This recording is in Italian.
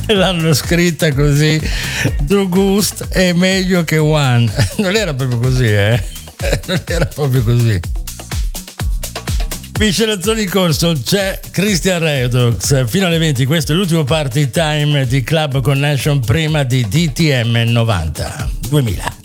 l'hanno scritta così: Du Gust è meglio che One. Non era proprio così, non era proprio così. Miscelazioni in corso, c'è Christian Redox fino alle 20. Questo è l'ultimo party time di Club Connection prima di DTM 2000.